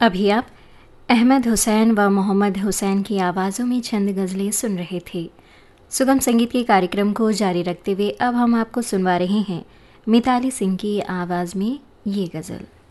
अभी आप अहमद हुसैन व मोहम्मद हुसैन की आवाज़ों में चंद गज़लें सुन रहे थे। सुगम संगीत के कार्यक्रम को जारी रखते हुए अब हम आपको सुनवा रहे हैं मिताली सिंह की आवाज़ में ये गज़ल।